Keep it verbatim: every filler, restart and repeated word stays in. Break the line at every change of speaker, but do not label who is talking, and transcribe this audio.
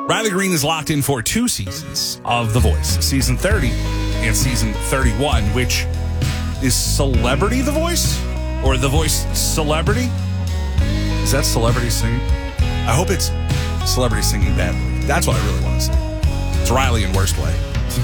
Riley Green is locked in for two seasons of The Voice, season thirty and season thirty-one, which is Celebrity The Voice? Or The Voice Celebrity? Is that celebrity singing? I hope it's celebrity singing badly. That's what I really want to see. It's Riley in Worst Way.